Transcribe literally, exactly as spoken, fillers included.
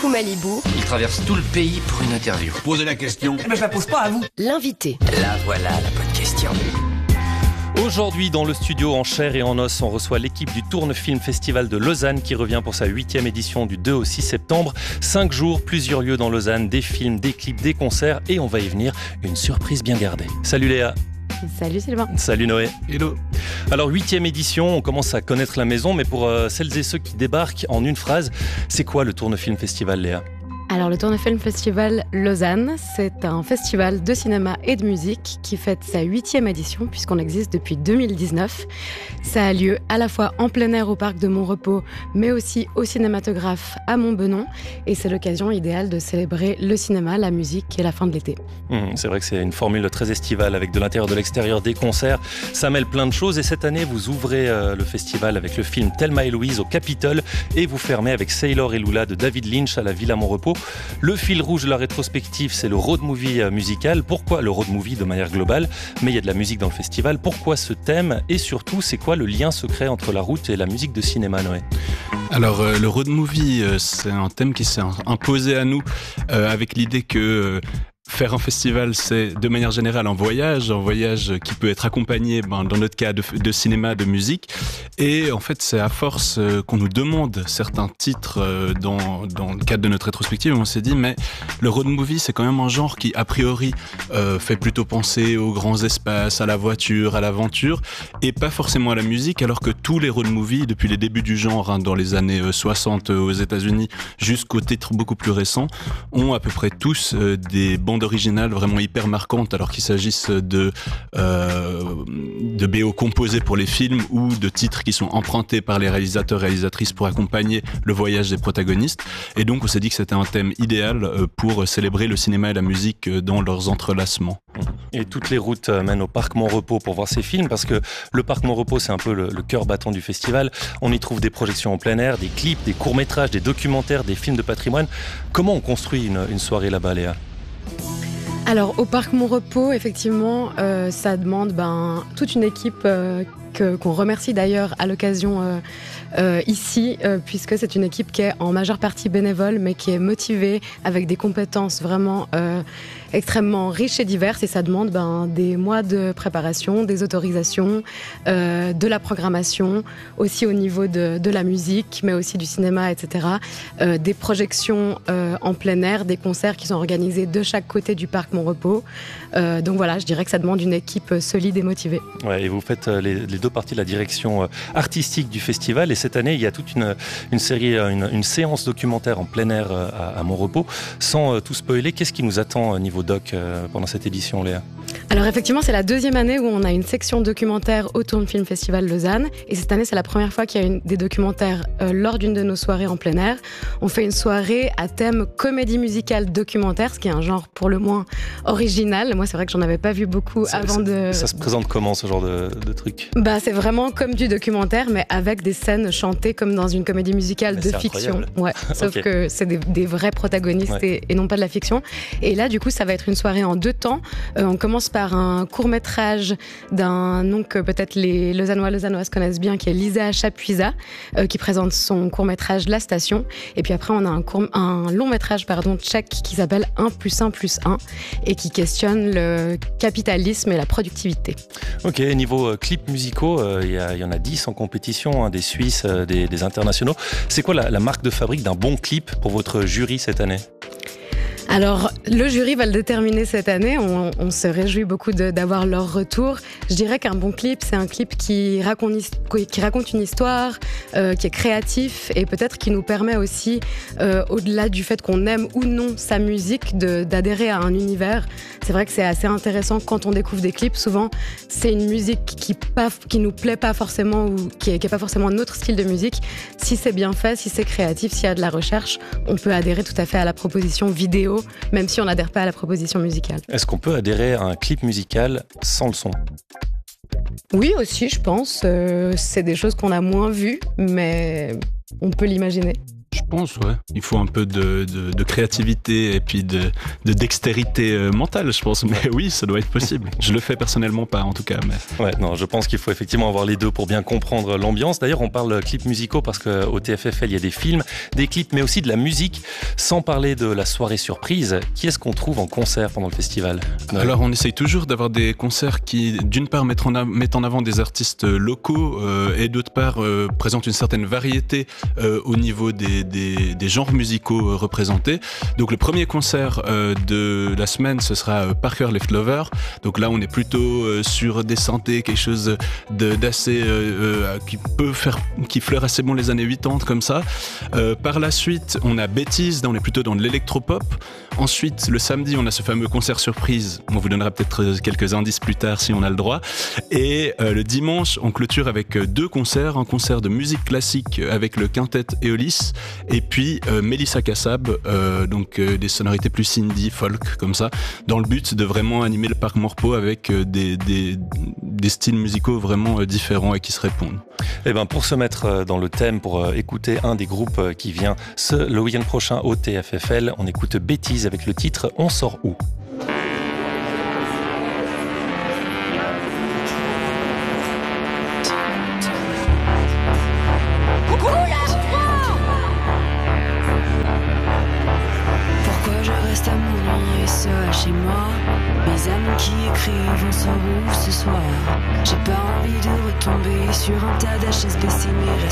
Coucou Malibu. Il traverse tout le pays pour une interview. Posez la question. Eh ben, je la pose pas à vous. L'invité. Là voilà la bonne question. Aujourd'hui, dans le studio, en chair et en os, on reçoit l'équipe du Tournefilm Festival de Lausanne qui revient pour sa huitième édition du deux au six septembre. Cinq jours, plusieurs lieux dans Lausanne, des films, des clips, des concerts et on va y venir, une surprise bien gardée. Salut Léa. Salut Sylvain. Salut Noé. Hello. Alors, huitième édition, on commence à connaître la maison, mais pour euh, celles et ceux qui débarquent en une phrase, c'est quoi le Tournefilm Festival, Léa ? Alors le Tournefilm Festival Lausanne, c'est un festival de cinéma et de musique qui fête sa huitième édition puisqu'on existe depuis deux mille dix-neuf. Ça a lieu à la fois en plein air au parc de Montrepos, mais aussi au cinématographe à Montbenon. Et c'est l'occasion idéale de célébrer le cinéma, la musique et la fin de l'été. Mmh, c'est vrai que c'est une formule très estivale avec de l'intérieur, de l'extérieur, des concerts. Ça mêle plein de choses et cette année, vous ouvrez euh, le festival avec le film Thelma et Louise au Capitole et vous fermez avec Sailor et Lula de David Lynch à la Villa Montrepos. Le fil rouge de la rétrospective, c'est le road movie musical. Pourquoi le road movie de manière globale ? Mais il y a de la musique dans le festival. Pourquoi ce thème ? Et surtout, c'est quoi le lien secret entre la route et la musique de cinéma, Noé ? Alors, euh, le road movie, euh, c'est un thème qui s'est imposé à nous euh, avec l'idée que... Euh, Faire un festival, c'est de manière générale un voyage, un voyage qui peut être accompagné, ben, dans notre cas, de, de cinéma, de musique. Et en fait, c'est à force euh, qu'on nous demande certains titres euh, dans, dans le cadre de notre rétrospective. On s'est dit, mais le road movie, c'est quand même un genre qui, a priori, euh, fait plutôt penser aux grands espaces, à la voiture, à l'aventure, et pas forcément à la musique, alors que tous les road movies, depuis les débuts du genre, hein, dans les années soixante aux États-Unis, jusqu'aux titres beaucoup plus récents, ont à peu près tous euh, des bandes originales vraiment hyper marquantes, alors qu'il s'agisse de, euh, de B O composés pour les films ou de titres qui sont empruntés par les réalisateurs et réalisatrices pour accompagner le voyage des protagonistes. Et donc on s'est dit que c'était un thème idéal pour célébrer le cinéma et la musique dans leurs entrelacements. Et toutes les routes mènent au parc Montrepos pour voir ces films, parce que le parc Montrepos, c'est un peu le, le cœur battant du festival. On y trouve des projections en plein air, des clips, des courts-métrages, des documentaires, des films de patrimoine. Comment on construit une, une soirée là-bas, Léa ? Alors au parc Montrepos, effectivement, euh, ça demande ben, toute une équipe euh, que, qu'on remercie d'ailleurs à l'occasion euh, euh, ici, euh, puisque c'est une équipe qui est en majeure partie bénévole, mais qui est motivée avec des compétences vraiment euh, extrêmement riches et diverses. Et ça demande ben, des mois de préparation, des autorisations, euh, de la programmation, aussi au niveau de, de la musique, mais aussi du cinéma, et cetera. Euh, des projections euh, en plein air, des concerts qui sont organisés de chaque côté du parc Montrepos. Euh, donc voilà, je dirais que ça demande une équipe solide et motivée. Ouais, et vous faites les, les deux parties de la direction artistique du festival. Et cette année, il y a toute une, une série, une, une séance documentaire en plein air à, à Montrepos. Sans tout spoiler, qu'est-ce qui nous attend au niveau doc pendant cette édition, Léa ? Alors effectivement, c'est la deuxième année où on a une section documentaire au Tournefilm Festival Lausanne. Et cette année, c'est la première fois qu'il y a une, des documentaires euh, lors d'une de nos soirées en plein air. On fait une soirée à thème comédie musicale documentaire, ce qui est un genre pour le moins original. Moi, c'est vrai que j'en avais pas vu beaucoup ça, avant ça, de... Ça se présente comment, ce genre de, de truc ? Bah, c'est vraiment comme du documentaire, mais avec des scènes chantées comme dans une comédie musicale mais de c'est fiction. Incroyable. Ouais, sauf okay. que c'est des, des vrais protagonistes ouais. et, et non pas de la fiction. Et là, du coup, ça va être une soirée en deux temps. Euh, on commence par un court-métrage d'un nom que peut-être les Lausannois, Lausannoises connaissent bien, qui est Lisa Chapuisa, euh, qui présente son court-métrage La Station. Et puis après, on a un, court, un long-métrage pardon, tchèque qui s'appelle un plus un plus un et qui questionne le capitalisme et la productivité. Ok, niveau euh, clips musicaux, il euh, y, y en a dix en compétition, hein, des Suisses, euh, des, des internationaux. C'est quoi la, la marque de fabrique d'un bon clip pour votre jury cette année ? Alors, le jury va le déterminer cette année. On, on se réjouit beaucoup de, d'avoir leur retour. Je dirais qu'un bon clip, c'est un clip qui raconte, qui raconte une histoire, euh, qui est créatif et peut-être qui nous permet aussi, euh, au-delà du fait qu'on aime ou non sa musique, de, d'adhérer à un univers. C'est vrai que c'est assez intéressant quand on découvre des clips. Souvent, c'est une musique qui pas, qui nous plaît pas forcément ou qui est, qui est pas forcément notre style de musique. Si c'est bien fait, si c'est créatif, s'il y a de la recherche, on peut adhérer tout à fait à la proposition vidéo, même si on n'adhère pas à la proposition musicale. Est-ce qu'on peut adhérer à un clip musical sans le son ? Oui, aussi, je pense. Euh, c'est des choses qu'on a moins vues, mais on peut l'imaginer. Je pense, ouais. Il faut un peu de, de, de créativité et puis de, de dextérité euh, mentale, je pense. Mais oui, ça doit être possible. Je le fais personnellement pas, en tout cas. Mais... Ouais, non, je pense qu'il faut effectivement avoir les deux pour bien comprendre l'ambiance. D'ailleurs, on parle clips musicaux parce qu'au T F F L, il y a des films, des clips, mais aussi de la musique. Sans parler de la soirée surprise, qui est-ce qu'on trouve en concert pendant le festival ? Alors, on essaye toujours d'avoir des concerts qui, d'une part, mettent en, av- mettent en avant des artistes locaux euh, et d'autre part, euh, présentent une certaine variété euh, au niveau des, des, des genres musicaux euh, représentés. Donc, le premier concert euh, de la semaine, ce sera euh, Parker Left Lover. Donc là, on est plutôt euh, sur des synthés, quelque chose de, d'assez euh, euh, qui peut faire, qui fleure assez bon les années quatre-vingt-dix comme ça. Euh, par la suite, on a Bêtise, on est plutôt dans de l'électropop. Ensuite, le samedi, on a ce fameux concert surprise. On vous donnera peut-être quelques indices plus tard si on a le droit. Et euh, le dimanche, on clôture avec deux concerts. Un concert de musique classique avec le quintet Eolis. Et puis euh, Mélissa Kassab, euh, donc euh, des sonorités plus indie, folk, comme ça. Dans le but de vraiment animer le parc Morpo avec euh, des, des, des styles musicaux vraiment euh, différents et qui se répondent. Eh ben, pour se mettre dans le thème, pour écouter un des groupes qui vient ce, le week-end prochain au T F F L, on écoute Bêtise avec le titre « On sort où ?» Pourquoi je reste à mon lit et seul chez moi? Mes amis qui écrivent, on sort où ce soir? J'ai pas envie de retomber sur un tas d'H S B C, mais